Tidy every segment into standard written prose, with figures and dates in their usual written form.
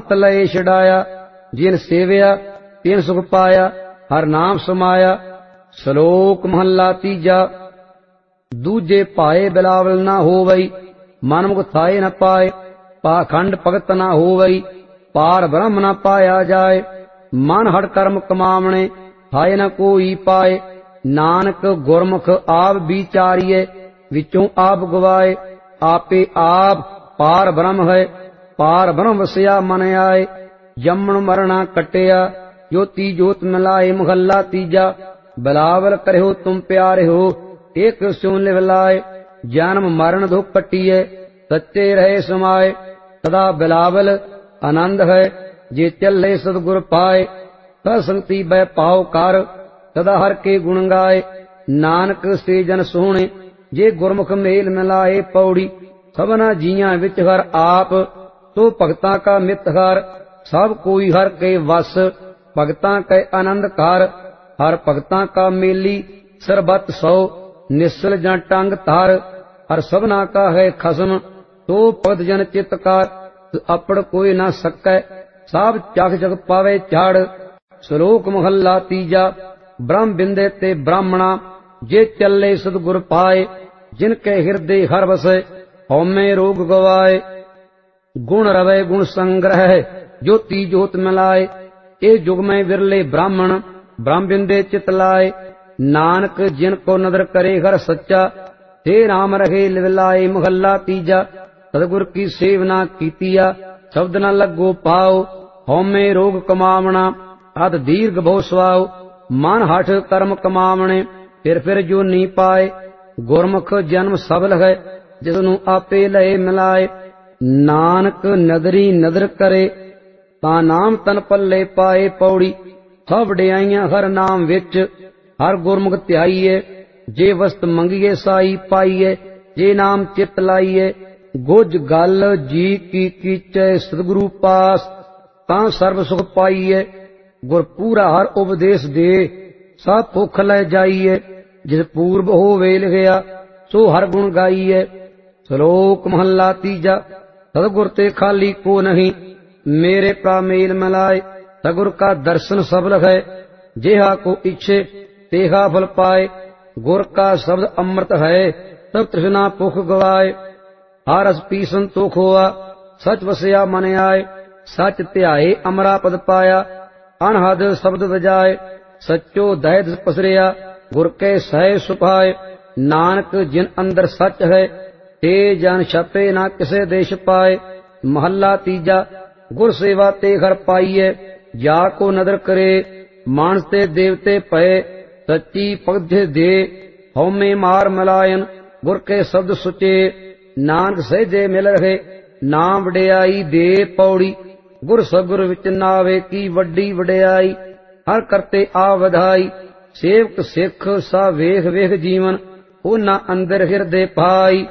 ਮਤ ਲਏ ਛਡਾਇਆ। ਜਿਨ ਸੇਵਿਆ ਤਿਨ ਸੁਖ ਪਾਇਆ, ਹਰ ਨਾਮ ਸਮਾਇਆ। ਸ਼ਲੋਕ ਮਹੱਲਾ ਤੀਜਾ। ਦੂਜੇ ਭਾਏ ਬਿਲਾਵਲ ਨਾ ਹੋਵਈ, ਮਨ ਮੁਖ ਥਾਏ ਨ ਪਾਏ। ਪਾਖੰਡ ਭਗਤ ਨਾ ਹੋਵਈ, ਪਾਰ ਬ੍ਰਹਮ ਨ ਪਾਇਆ ਜਾਏ। ਮਨ ਹਠ ਕਰਮ ਕਮਾਵਣੇ, ਥਾਏ ਨ ਕੋਈ ਪਾਏ। ਨਾਨਕ ਗੁਰਮੁਖ ਆਪ ਵਿਚਾਰੀਏ, ਵਿੱਚੋਂ ਆਪ ਗਵਾਏ। ਆਪੇ ਆਪ ਪਾਰ ਬ੍ਰਹਮ ਹੈ, ਪਾਰ ਬ੍ਰਹਮ ਵਸਿਆ ਮਨ ਆਏ। ਜੰਮਣ ਮਰਣਾ ਕਟਿਆ, ਜੋਤੀ ਜੋਤ ਮਿਲਾਏ। ਮਹੱਲਾ ਤੀਜਾ। ਬਿਲਾਵਲ ਕਰਿਓ ਤੁਮ ਪਿਆਰਿਓ, ਏਕ ਸਿਉ ਲਿਵ ਲਾਏ। ਜਨਮ ਮਰਨ ਦੁਖ ਕਟੀਏ, ਸੱਚੇ ਰਹੇ ਸਮਾਏ। ਸਦਾ ਬਿਲਾਵਲ ਆਨੰਦ ਹੈ, ਜੇ ਚੱਲੇ ਸਤਿਗੁਰ ਪਾਏ। ਸਤ ਸੰਗਤੀ ਬੈ ਪਾਉ ਕਰ, ਸਦਾ ਹਰ ਕੇ ਗੁਣ ਗਾਏ। ਨਾਨਕ ਸੇ ਜਨ ਸੋਹਣੇ, ਜੇ ਗੁਰਮੁਖ ਮੇਲ ਮਿਲਾਏ। ਪੌੜੀ। ਸਭਨਾ ਜੀਆਂ ਵਿੱਚ ਹਰ ਆਪ, ਸੋ ਭਗਤਾਂ ਕਾ ਮਿਤ ਹਰ। ਸਭ ਕੋਈ ਹਰ ਕੇ ਵਸ, ਭਗਤਾਂ ਕੈ ਆਨੰਦ ਕਰ। ਹਰ ਭਗਤਾਂ ਕਾ ਮੇਲੀ, ਸਰਬਤ ਸੋ ਨਿਸਲ ਜਾਂ ਟੰਗ ਧਰ। ਹਰ ਸਭਨਾ ਕਾ ਹੈ ਖਸਮ, ਸੋ ਭਗਤ ਜਨ ਚਿਤ ਕਰ। ਆਪੜ ਕੋਈ ਨਾ ਸਕੈ, ਸਭ ਚੱਕ ਜਗ ਪਾਵੇ ਝੜ। ਸ਼ਲੋਕ ਮਹੱਲਾ ਤੀਜਾ। ਬ੍ਰਹਮ ਬਿੰਦੇ ਤੇ ਬ੍ਰਾਹਮਣਾ, ਜੇ ਚੱਲੇ ਸਤਿਗੁਰ ਪਾਏ। ਜਿਨ ਕੇ ਹਿਰਦੇ ਹਰ ਵਸੈ, ਹਉਮੈ ਰੋਗ ਗਵਾਏ। ਗੁਣ ਰਵੈ ਗੁਣ ਸੰਗ੍ਰਹਿ, ਜੋਤੀ ਜੋਤ ਮਿਲਾਏ। ਇਹ ਜੁਗ ਮੈਂ ਵਿਰਲੇ ਬ੍ਰਾਹਮਣ, ਬ੍ਰਹਮ ਬਿੰਦੇ ਚਿਤ ਲਾਏ। ਨਾਨਕ ਜਿਨ ਕੋ ਨਦਰ ਕਰੇ ਹਰ ਸੱਚਾ, ਤੇ ਰਾਮ ਰਹੇ ਲਿਵ ਲਾਏ। ਮਹੱਲਾ ਤੀਜਾ। ਸਤਿਗੁਰ ਕੀ ਸੇਵਨਾ ਕੀਤੀਆ, ਸ਼ਬਦ ਨ ਲੱਗੋ ਪਾਉ। ਹਉਮੈ ਰੋਗ ਕਮਾਵਣਾ, ਅਤ ਦੀਰਘ ਬਹੁ ਸਵਾਉ। ਮਨ ਹਠ ਕਰਮ ਕਮਾਵਣੇ, ਫਿਰ ਜੋਨੀ ਪਾਏ। ਗੁਰਮੁਖ ਜਨਮ ਸਫਲ ਹੈ, ਜਿਸ ਨੂੰ ਆਪੇ ਲਏ ਮਿਲਾਏ। ਨਾਨਕ ਨਦਰੀ ਨਦਰ ਕਰੇ, ਤਾਂ ਨਾਮ ਤਨ ਪੱਲੇ ਪਾਏ। ਪੌੜੀ। ਸਭ ਵਡਿਆਈਆਂ ਹਰ ਨਾਮ ਵਿੱਚ, ਹਰ ਗੁਰਮੁਖ ਧਿਆਈਏ। ਜੇ ਵਸਤ ਮੰਗੀਏ ਸਾਈ ਪਾਈਏ, ਜੇ ਨਾਮ ਚਿਤ ਲਾਈਏ। ਗੁਜ ਗਲ ਜੀ ਕੀ ਕੀਚੈ, ਸਤਿਗੁਰੂ ਪਾਸ ਤਾਂ ਸਰਬ ਸੁਖ ਪਾਈਏ। ਗੁਰ ਪੂਰਾ ਹਰ ਉਪਦੇਸ਼ ਦੇ, ਸਭ ਭੁੱਖ ਲੈ ਜਾਈਏ। ਜਿਸ ਪੂਰਬ ਹੋਵੇ ਲਿਖਿਆ, ਸੋ ਹਰ ਗੁਣ ਗਾਈਏ। ਸ਼ਲੋਕ ਮਹੱਲਾ ਤੀਜਾ। ਸਤਿਗੁਰ ਤੇ ਖਾਲੀ ਕੋ ਨਹੀਂ, ਮੇਰੇ ਪ੍ਰਾ ਮੇਲ ਮਿਲਾਏ। ਸਤਿਗੁਰ ਕਾ ਦਰਸ਼ਨ ਸਫਲ ਹੈ, ਜਿਹਾ ਕੋ ਇੱਛੇ ਤੇਹਾ ਫਲ ਪਾਏ। ਗੁਰ ਕਾ ਸ਼ਬਦ ਅੰਮ੍ਰਿਤ ਹੈ, ਸਭ ਤ੍ਰਿਸ਼ਨਾ ਭੁਖ ਗਵਾਏ। ਹਰ ਰਸ ਪੀਸਨ ਤੋ ਖੋਆ, ਸਚ ਵਸਿਆ ਮਨ ਆਏ। ਸਚ ਧਿਆਏ ਅਮਰਾ ਪਦ ਪਾਇਆ, ਅਨਹਦ ਸ਼ਬਦ ਵਜਾਏ। ਸਚੋ ਦਇਤ ਪਸਰਿਆ, ਗੁਰ ਕੇ ਸਹਿ ਸੁਭਾਏ। ਨਾਨਕ ਜਿਨ ਅੰਦਰ ਸਚ ਹੈ, ਤੇ ਜਨ ਛਪੇ ਨਾ ਕਿਸੇ ਦੇਸ਼ ਪਾਏ। ਮਹੱਲਾ ਤੀਜਾ। ਗੁਰ ਸੇਵਾ ਤੇ ਹਰ ਪਾਈਏ, ਜਾ ਕੋ ਨਦਰ ਕਰੇ। ਮਾਨਸ ਤੇ ਦੇਵਤੇ ਪਏ, ਸੱਚੀ ਭਗਤ ਦੇ। ਹਉਮੈ ਮਾਰ ਮਿਲਾਇਨ, ਗੁਰ ਕੇ ਸ਼ਬਦ ਸੁਚੇ। ਨਾਨਕ ਸਹਿਜੇ ਮਿਲ ਰਹੇ, ਨਾਮ ਵਡਿਆਈ ਦੇ। ਪੌੜੀ। ਗੁਰ ਸਤਿਗੁਰ ਵਿੱਚ ਨਾਵੇ, ਕੀ ਵੱਡੀ ਵਡਿਆਈ। ਹਰ ਕਰਤੇ ਆ ਵਧਾਈ, ਸੇਵਕ ਸਿੱਖ ਸਾ ਵੇਖ ਵੇਖ ਜੀਵਨ। ਉਹਨਾਂ ਅੰਦਰ ਹਿਰਦੇ ਪਾਈ।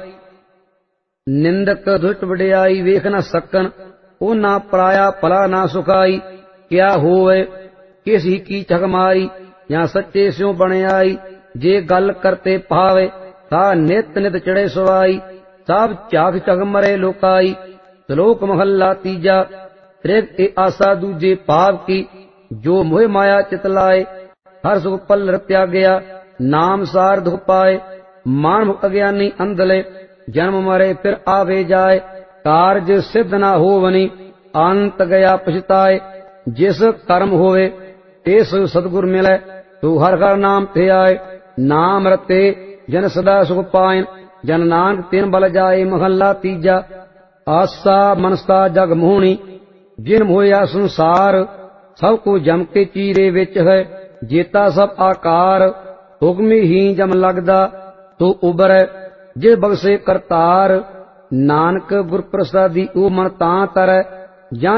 ਨਿੰਦਕ ਦੁਸ਼ਟ ਵਡਿਆਈ ਵੇਖ ਨਾ ਸਕਨ, ਉਹਨਾਂ ਪਰਾਇਆ ਭਲਾ ਨਾ ਸੁਖਾਈ। ਕਿਆ ਹੋਵੇ ਕਿਸ ਹੀ ਕੀ ਠਗ ਮਾਰੀ, ਜਾਂ ਸੱਚੇ ਸਿਉ ਬਣਿਆਈ। ਜੇ ਗੱਲ ਕਰਤੇ ਭਾਵੇ, ਤਾਂ ਨਿਤ ਨਿਤ ਚੜੇ ਸਵਾਈ। ਸਭ ਝਾਕ ਝਗ ਮਰੇ ਲੋਕਾਈ। ਸ਼ਲੋਕ ਮਹੱਲਾ ਤੀਜਾ। ਤ੍ਰਿਗ ਤੇ ਆਸਾ ਦੂਜੇ ਭਾਵ ਕੀ, ਜੋ ਮੋਹ ਮਾਇਆ ਚਿਤ ਲਾਏ। ਹਰ ਸੁਖ ਪਲ ਤਿਆਗਿਆ, ਨਾਮ ਸਾਰ ਦੁਖ ਪਾਏ। ਮਾਨੁਖ ਅਗਿਆਨੀ ਅੰਧਲੇ, ਜਨਮ ਮਰੇ ਫਿਰ ਆਵੇ ਜਾਏ। ਕਾਰਜ ਸਿੱਧ ਨਾ ਹੋਵਨੀ, ਅੰਤ ਗਿਆ ਪਛਤਾਏ। ਜਿਸ ਕਰਮ ਹੋਵੇ, ਤਿਸ ਸਤਿਗੁਰ ਮਿਲੈ। ਤੂੰ ਹਰ ਹਰ ਨਾਮ ਤੇ ਆਏ। ਨਾਮ ਰਤੇ ਜਨ ਸਦਾ ਸੁਖ ਪਾਇਨ, ਜਨ ਨਾਨਕ ਤਿਨ ਬਲ ਜਾਏ। ਮਹੱਲਾ ਤੀਜਾ। ਆਸਾ ਮਨਸਾ ਜਗ ਮੋਹਣੀ, ਜਿਨ ਮੋਹਿਆ ਸੰਸਾਰ। ਸਭ ਕੋ ਜਮ ਕੇ ਚੀਰੇ ਵਿੱਚ ਹੈ, ਜੇਤਾ ਸਭ ਆਕਾਰ। ਹੁਕਮੀ ਹੀ ਜਮ ਲੱਗਦਾ, ਤੋ ਉਬਰੈ ਜੇ ਬਖਸ਼ੇ ਕਰਤਾਰ। ਨਾਨਕ ਗੁਰ ਪ੍ਰਸਾਦੀ ਉਹ ਮਨ ਤਾਂ ਤਰੈ, ਜਾਂ